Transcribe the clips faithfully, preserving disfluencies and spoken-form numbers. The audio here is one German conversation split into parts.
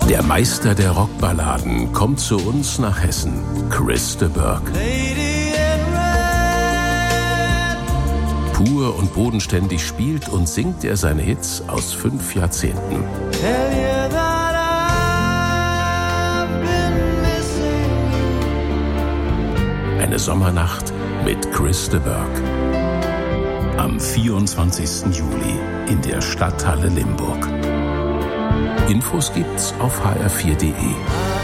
Der Meister der Rockballaden kommt zu uns nach Hessen, Chris de Burgh. Pur und bodenständig spielt und singt er seine Hits aus fünf Jahrzehnten. Eine Sommernacht mit Chris de Burgh. Am vierundzwanzigsten Juli in der Stadthalle Limburg. Infos gibt's auf h r vier punkt d e.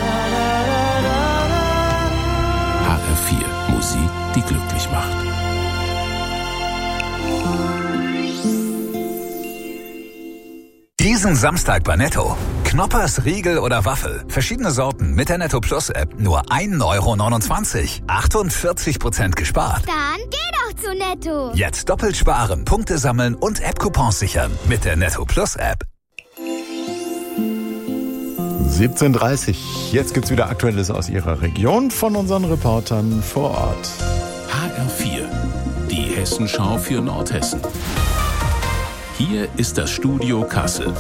H R vier, Musik, die glücklich macht. Diesen Samstag bei Netto. Knoppers, Riegel oder Waffel. Verschiedene Sorten mit der Netto Plus App. Nur ein Euro neunundzwanzig. achtundvierzig Prozent gespart. Dann geh doch zu Netto. Jetzt doppelt sparen, Punkte sammeln und App-Coupons sichern. Mit der Netto Plus App. siebzehn Uhr dreißig. Jetzt gibt's wieder Aktuelles aus Ihrer Region von unseren Reportern vor Ort. H R vier, die Hessenschau für Nordhessen. Hier ist das Studio Kassel.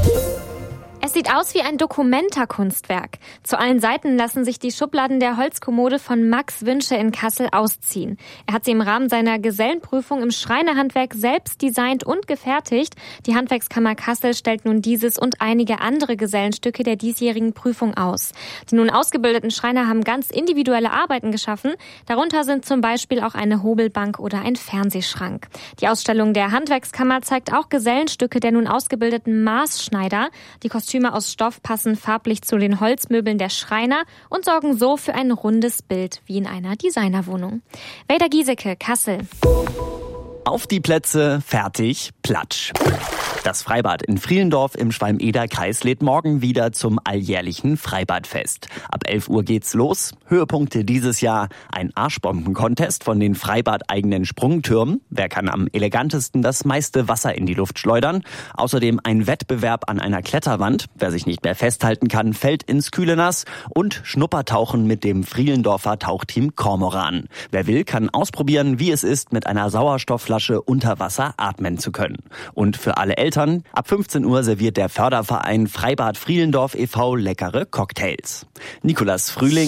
Es sieht aus wie ein Dokumenta-Kunstwerk. Zu allen Seiten lassen sich die Schubladen der Holzkommode von Max Wünsche in Kassel ausziehen. Er hat sie im Rahmen seiner Gesellenprüfung im Schreinerhandwerk selbst designt und gefertigt. Die Handwerkskammer Kassel stellt nun dieses und einige andere Gesellenstücke der diesjährigen Prüfung aus. Die nun ausgebildeten Schreiner haben ganz individuelle Arbeiten geschaffen. Darunter sind zum Beispiel auch eine Hobelbank oder ein Fernsehschrank. Die Ausstellung der Handwerkskammer zeigt auch Gesellenstücke der nun ausgebildeten Maßschneider. Die Kostüme aus Stoff passen farblich zu den Holzmöbeln der Schreiner und sorgen so für ein rundes Bild wie in einer Designerwohnung. Weder Giesecke, Kassel. Auf die Plätze, fertig, Platsch. Das Freibad in Frielendorf im Schwalm-Eder-Kreis lädt morgen wieder zum alljährlichen Freibadfest. Ab elf Uhr geht's los. Höhepunkte dieses Jahr: ein Arschbomben-Contest von den Freibad-eigenen Sprungtürmen. Wer kann am elegantesten das meiste Wasser in die Luft schleudern? Außerdem ein Wettbewerb an einer Kletterwand. Wer sich nicht mehr festhalten kann, fällt ins kühle Nass. Und Schnuppertauchen mit dem Frielendorfer Tauchteam Kormoran. Wer will, kann ausprobieren, wie es ist, mit einer Sauerstoffflasche unter Wasser atmen zu können. Und für alle Eltern: ab fünfzehn Uhr serviert der Förderverein Freibad Frielendorf e V leckere Cocktails. Nikolas Frühling,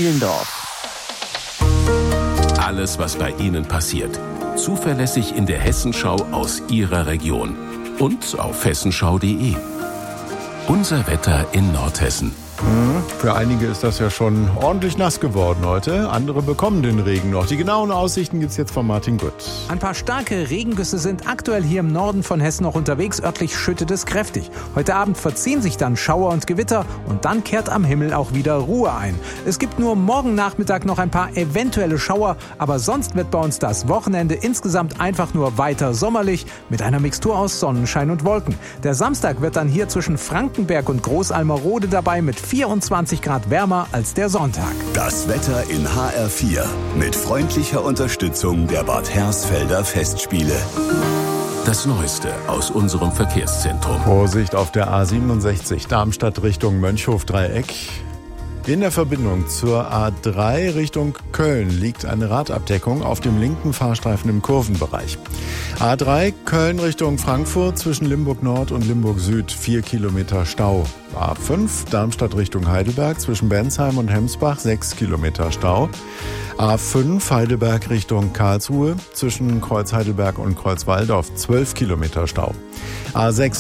Frielendorf. Alles, was bei Ihnen passiert. Zuverlässig in der Hessenschau aus Ihrer Region. Und auf hessenschau punkt de. Unser Wetter in Nordhessen. Für einige ist das ja schon ordentlich nass geworden heute. Andere bekommen den Regen noch. Die genauen Aussichten gibt's jetzt von Martin Gutt. Ein paar starke Regengüsse sind aktuell hier im Norden von Hessen noch unterwegs. Örtlich schüttet es kräftig. Heute Abend verziehen sich dann Schauer und Gewitter und dann kehrt am Himmel auch wieder Ruhe ein. Es gibt nur morgen Nachmittag noch ein paar eventuelle Schauer, aber sonst wird bei uns das Wochenende insgesamt einfach nur weiter sommerlich mit einer Mixtur aus Sonnenschein und Wolken. Der Samstag wird dann hier zwischen Frankenberg und Großalmerode dabei mit vierundzwanzig Grad wärmer als der Sonntag. Das Wetter in H R vier mit freundlicher Unterstützung der Bad Hersfelder Festspiele. Das Neueste aus unserem Verkehrszentrum. Vorsicht auf der A siebenundsechzig Darmstadt Richtung Mönchhof-Dreieck. In der Verbindung zur A drei Richtung Köln liegt eine Radabdeckung auf dem linken Fahrstreifen im Kurvenbereich. A drei Köln Richtung Frankfurt zwischen Limburg Nord und Limburg Süd vier Kilometer Stau. A fünf Darmstadt Richtung Heidelberg zwischen Bensheim und Hemsbach sechs Kilometer Stau. A fünf Heidelberg Richtung Karlsruhe zwischen Kreuz Heidelberg und Kreuz Walldorf zwölf Kilometer Stau. A sechs